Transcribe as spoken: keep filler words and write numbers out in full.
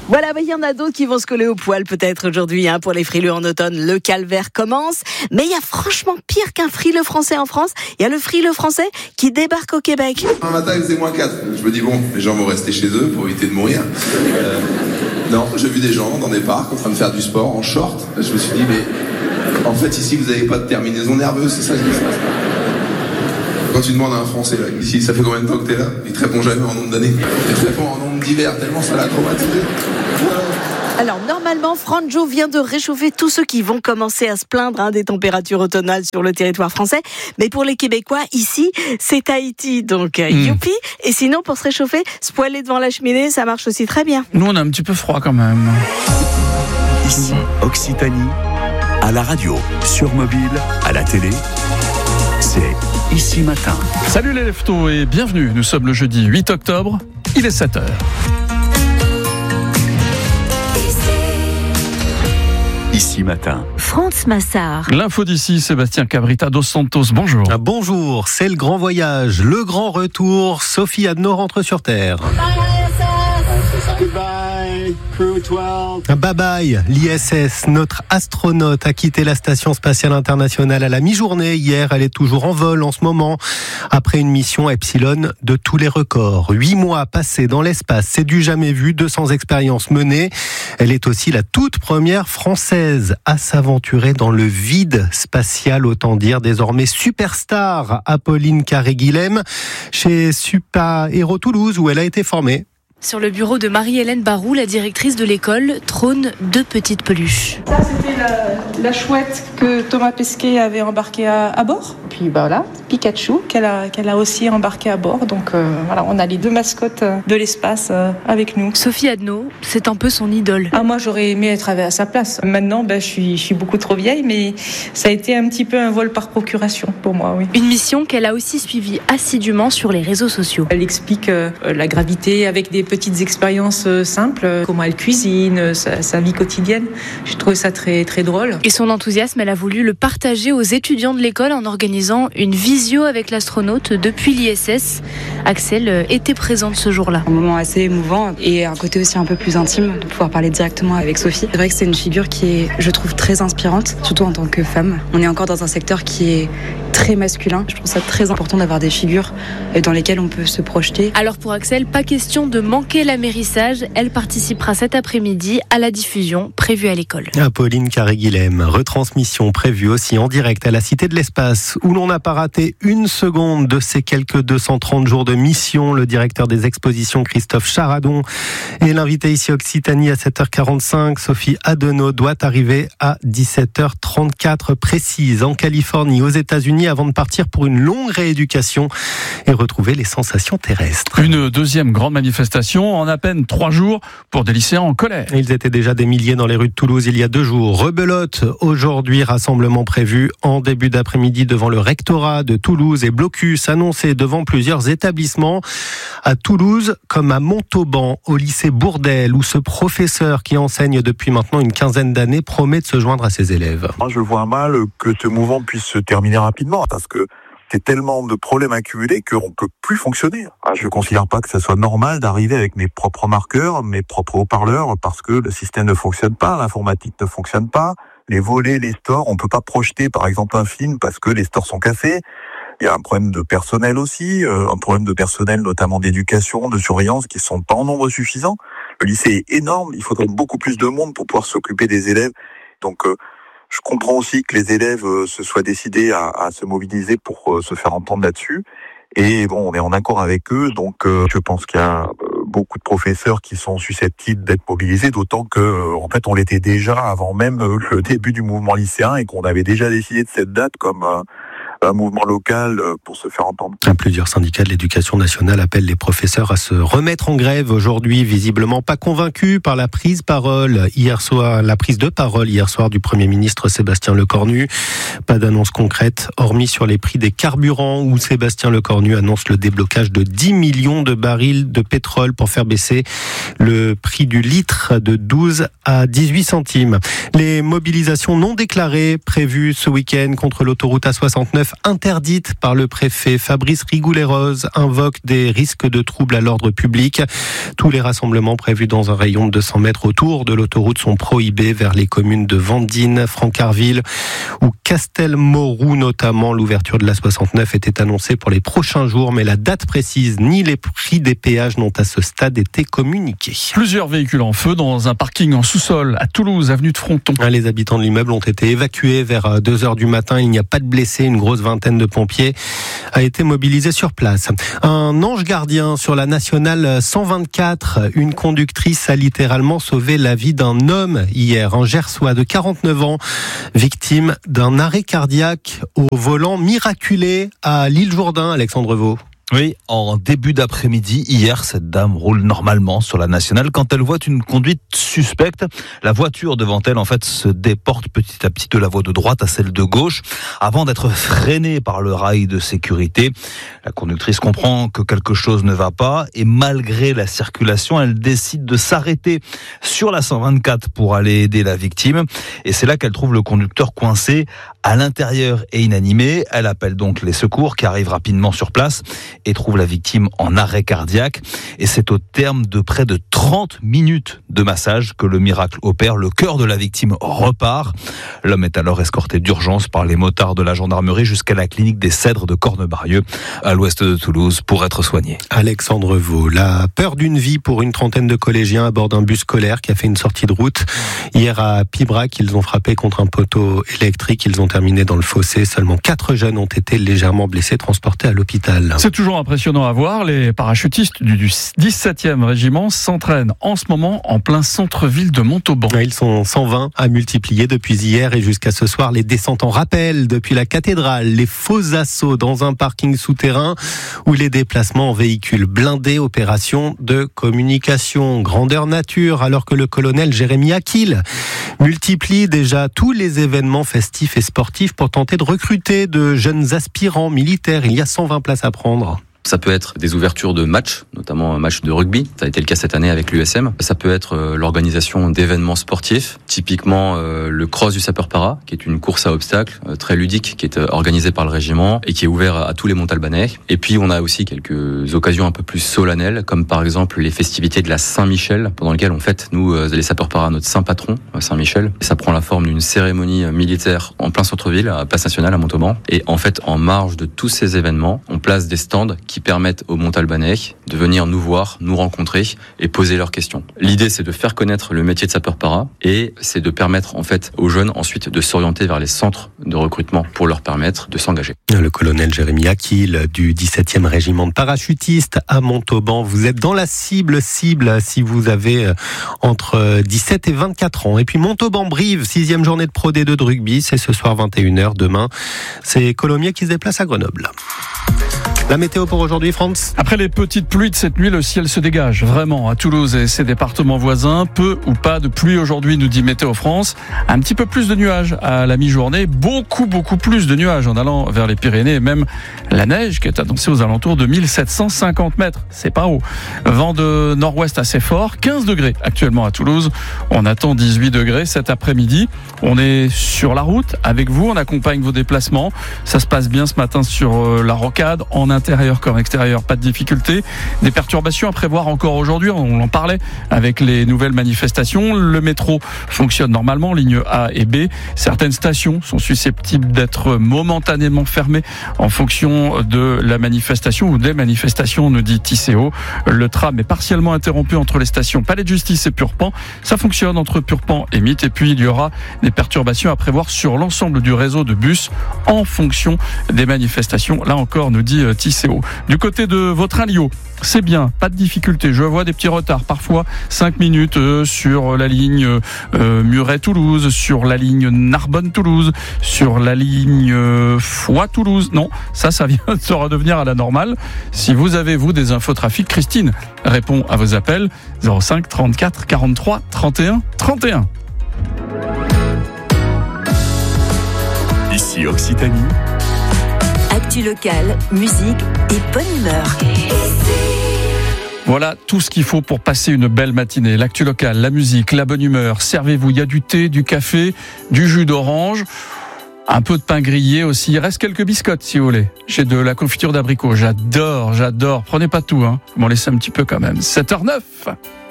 Voilà, il y en a d'autres qui vont se coller au poil peut-être aujourd'hui hein, pour les frileux en automne. Le calvaire commence, mais il y a franchement pire qu'un frileux français en France. Il y a le frileux français qui débarque au Québec. Un matin, il faisait moins quatre. Je me dis, bon, les gens vont rester chez eux pour éviter de mourir. Euh, non, j'ai vu des gens dans des parcs en train de faire du sport en short. Je me suis dit, mais en fait, ici, vous n'avez pas de terminaison nerveuse, c'est ça qui se passe. Quand tu demandes à un Français, là, ici, ça fait combien de temps que t'es là? Il te répond jamais en nombre d'années. Il te répond en nombre d'hiver, tellement ça l'a traumatisé. Voilà. Alors, normalement, Franjo vient de réchauffer tous ceux qui vont commencer à se plaindre hein, des températures automnales sur le territoire français. Mais pour les Québécois, ici, c'est Tahiti. Donc, mmh. youpi. Et sinon, pour se réchauffer, se poêler devant la cheminée, ça marche aussi très bien. Nous, on a un petit peu froid quand même. Ici, Occitanie, à la radio, sur mobile, à la télé, c'est Ici Matin. Salut les leftos et bienvenue. Nous sommes le jeudi huit octobre, il est sept heures. Ici Matin. France Massard. L'info d'ici, Sébastien Cabrita dos Santos, bonjour. Ah, bonjour, c'est le grand voyage, le grand retour. Sophie Adno rentre sur Terre. Goodbye, crew douze. Bye bye, l'I S S, notre astronaute a quitté la Station Spatiale Internationale à la mi-journée. Hier, elle est toujours en vol en ce moment, après une mission Epsilon de tous les records. Huit mois passés dans l'espace, c'est du jamais vu, deux cents expériences menées. Elle est aussi la toute première Française à s'aventurer dans le vide spatial, autant dire désormais superstar. Apolline Carré-Guilhem, chez Super Héros Toulouse, où elle a été formée. Sur le bureau de Marie-Hélène Barou, la directrice de l'école, trônent deux petites peluches. Ça, c'était la, la chouette que Thomas Pesquet avait embarquée à, à bord. Puis bah, voilà, Pikachu, qu'elle a, qu'elle a aussi embarqué à bord. Donc euh, voilà, on a les deux mascottes de l'espace euh, avec nous. Sophie Adno, c'est un peu son idole. Ah, moi, j'aurais aimé être à sa place. Maintenant, bah, je, suis, je suis beaucoup trop vieille, mais ça a été un petit peu un vol par procuration pour moi, oui. Une mission qu'elle a aussi suivie assidûment sur les réseaux sociaux. Elle explique euh, la gravité avec des petites expériences simples, comment elle cuisine, sa, sa vie quotidienne. J'ai trouvé ça très, très drôle. Et son enthousiasme, elle a voulu le partager aux étudiants de l'école en organisant une visio avec l'astronaute depuis l'I S S. Axel était présente ce jour-là. Un moment assez émouvant et un côté aussi un peu plus intime de pouvoir parler directement avec Sophie. C'est vrai que c'est une figure qui est, je trouve, très inspirante, surtout en tant que femme. On est encore dans un secteur qui est très masculin. Je trouve ça très important d'avoir des figures dans lesquelles on peut se projeter. Alors pour Axel, pas question de manquer l'amérissage. Elle participera cet après-midi à la diffusion prévue à l'école. Apolline Carré-Guilhem, retransmission prévue aussi en direct à la Cité de l'Espace, où l'on n'a pas raté une seconde de ces quelques deux cent trente jours de mission. Le directeur des expositions, Christophe Charadon, et l'invité ici Occitanie à sept heures quarante-cinq, Sophie Adno, doit arriver à dix-sept heures trente-quatre précise en Californie, aux États-Unis, avant de partir pour une longue rééducation et retrouver les sensations terrestres. Une deuxième grande manifestation en à peine trois jours pour des lycéens en colère. Ils étaient déjà des milliers dans les rues de Toulouse il y a deux jours. Rebelote aujourd'hui, rassemblement prévu en début d'après-midi devant le rectorat de Toulouse et blocus annoncé devant plusieurs établissements. À Toulouse comme à Montauban, au lycée Bourdelle, où ce professeur qui enseigne depuis maintenant une quinzaine d'années promet de se joindre à ses élèves. Moi, je vois mal que ce mouvement puisse se terminer rapidement parce que c'est tellement de problèmes accumulés qu'on ne peut plus fonctionner. Je ne considère pas que ça soit normal d'arriver avec mes propres marqueurs, mes propres haut-parleurs, parce que le système ne fonctionne pas, l'informatique ne fonctionne pas, les volets, les stores, on ne peut pas projeter par exemple un film parce que les stores sont cassés. Il y a un problème de personnel aussi, euh, un problème de personnel notamment d'éducation, de surveillance qui ne sont pas en nombre suffisant. Le lycée est énorme, il faudrait beaucoup plus de monde pour pouvoir s'occuper des élèves. Donc euh, je comprends aussi que les élèves euh, se soient décidés à, à se mobiliser pour euh, se faire entendre là-dessus. Et bon, on est en accord avec eux, donc euh, je pense qu'il y a euh, beaucoup de professeurs qui sont susceptibles d'être mobilisés, d'autant que euh, en fait on l'était déjà avant même euh, le début du mouvement lycéen et qu'on avait déjà décidé de cette date comme euh, un mouvement local pour se faire entendre. Plusieurs syndicats de l'éducation nationale appellent les professeurs à se remettre en grève aujourd'hui, visiblement pas convaincus par la prise parole hier soir, la prise de parole hier soir du Premier ministre Sébastien Lecornu. Pas d'annonce concrète, hormis sur les prix des carburants, où Sébastien Lecornu annonce le déblocage de dix millions de barils de pétrole pour faire baisser le prix du litre de douze à dix-huit centimes. Les mobilisations non déclarées prévues ce week-end contre l'autoroute A soixante-neuf soixante-neuf interdite par le préfet. Fabrice Rigoulet-Rose invoque des risques de troubles à l'ordre public. Tous les rassemblements prévus dans un rayon de deux cents mètres autour de l'autoroute sont prohibés vers les communes de Vendine, Francarville ou Castelmourou notamment. L'ouverture de l'A soixante-neuf était annoncée pour les prochains jours, mais la date précise ni les prix des péages n'ont à ce stade été communiqués. Plusieurs véhicules en feu dans un parking en sous-sol à Toulouse, avenue de Fronton. Les habitants de l'immeuble ont été évacués vers deux heures du matin. Il n'y a pas de blessés. Une grosse vingtaine de pompiers a été mobilisée sur place. Un ange gardien sur la nationale cent vingt-quatre. Une conductrice a littéralement sauvé la vie d'un homme hier, un Gersois de quarante-neuf ans, victime d'un arrêt cardiaque au volant miraculé à l'île Jourdain. Alexandre Vaux. Oui, en début d'après-midi, hier, cette dame roule normalement sur la nationale quand elle voit une conduite suspecte. La voiture devant elle, en fait, se déporte petit à petit de la voie de droite à celle de gauche avant d'être freinée par le rail de sécurité. La conductrice comprend que quelque chose ne va pas et malgré la circulation, elle décide de s'arrêter sur la cent vingt-quatre pour aller aider la victime. Et c'est là qu'elle trouve le conducteur coincé à l'intérieur et inanimé. Elle appelle donc les secours qui arrivent rapidement sur place et trouve la victime en arrêt cardiaque. Et c'est au terme de près de trente minutes de massage que le miracle opère. Le cœur de la victime repart. L'homme est alors escorté d'urgence par les motards de la gendarmerie jusqu'à la clinique des Cèdres de Cornebarieux, à l'ouest de Toulouse, pour être soigné. Alexandre Vaux, la peur d'une vie pour une trentaine de collégiens à bord d'un bus scolaire qui a fait une sortie de route. Hier à Pibrac, ils ont frappé contre un poteau électrique. Ils ont terminé dans le fossé. Seulement quatre jeunes ont été légèrement blessés, transportés à l'hôpital. C'est toujours impressionnant à voir. Les parachutistes du dix-septième régiment s'entraînent en ce moment en plein centre-ville de Montauban. Ils sont cent vingt à multiplier depuis hier et jusqu'à ce soir. Les descentes en rappel depuis la cathédrale, les faux assauts dans un parking souterrain ou les déplacements en véhicules blindés. Opération de communication grandeur nature, alors que le colonel Jérémy Akil multiplie déjà tous les événements festifs et sportifs pour tenter de recruter de jeunes aspirants militaires. Il y a cent vingt places à prendre. Ça peut être des ouvertures de matchs, notamment un match de rugby. Ça a été le cas cette année avec l'U S M. Ça peut être euh, l'organisation d'événements sportifs, typiquement euh, le cross du sapeur-para, qui est une course à obstacles euh, très ludique, qui est euh, organisée par le régiment et qui est ouvert à, à tous les Montalbanais. Et puis on a aussi quelques occasions un peu plus solennelles, comme par exemple les festivités de la Saint-Michel, pendant lesquelles on fête, nous, euh, les sapeurs-para, notre saint patron, euh, Saint-Michel. Et ça prend la forme d'une cérémonie euh, militaire en plein centre-ville, à Place Nationale, à Montauban. Et en fait, en marge de tous ces événements, on place des stands qui permettent aux Montalbanais de venir nous voir, nous rencontrer et poser leurs questions. L'idée, c'est de faire connaître le métier de sapeur-para et c'est de permettre en fait aux jeunes ensuite de s'orienter vers les centres de recrutement pour leur permettre de s'engager. Le colonel Jérémy Akil du dix-septième régiment de parachutistes à Montauban. Vous êtes dans la cible cible si vous avez entre dix-sept et vingt-quatre ans. Et puis Montauban-Brive, sixième journée de Pro D deux de rugby, c'est ce soir vingt et une heures. Demain, c'est Colomiers qui se déplace à Grenoble. La météo pour aujourd'hui, Franz. Après les petites pluies de cette nuit, le ciel se dégage vraiment à Toulouse et ses départements voisins. Peu ou pas de pluie aujourd'hui, nous dit Météo France. Un petit peu plus de nuages à la mi-journée. Beaucoup, beaucoup plus de nuages en allant vers les Pyrénées. Et même la neige qui est annoncée aux alentours de mille sept cent cinquante mètres. C'est pas haut. Vent de nord-ouest assez fort. quinze degrés actuellement à Toulouse. On attend dix-huit degrés cet après-midi. On est sur la route avec vous. On accompagne vos déplacements. Ça se passe bien ce matin sur la rocade en intérieur comme extérieur, pas de difficulté. Des perturbations à prévoir encore aujourd'hui, on en parlait avec les nouvelles manifestations. Le métro fonctionne normalement, ligne A et B. Certaines stations sont susceptibles d'être momentanément fermées en fonction de la manifestation ou des manifestations, nous dit Tisséo. Le tram est partiellement interrompu entre les stations Palais de Justice et Purpan. Ça fonctionne entre Purpan et Mitte. Et puis il y aura des perturbations à prévoir sur l'ensemble du réseau de bus en fonction des manifestations. Là encore, nous dit Tisséo. Du côté de Vautrin-Lyon, c'est bien, pas de difficulté. Je vois des petits retards, parfois cinq minutes euh, sur la ligne euh, Muret-Toulouse, sur la ligne Narbonne-Toulouse, sur la ligne euh, Foix-Toulouse. Non, ça, ça vient de se redevenir à la normale. Si vous avez, vous, des infotrafics, Christine répond à vos appels. zéro cinq trente-quatre quarante-trois trente et un trente et un. Ici Occitanie. Actu locale, musique et bonne humeur. Voilà tout ce qu'il faut pour passer une belle matinée. L'actu locale, la musique, la bonne humeur. Servez-vous, il y a du thé, du café, du jus d'orange. Un peu de pain grillé aussi. Il reste quelques biscottes si vous voulez. J'ai de la confiture d'abricot. J'adore, j'adore. Prenez pas tout, hein. Vous m'en laissez un petit peu quand même. sept heures zéro neuf.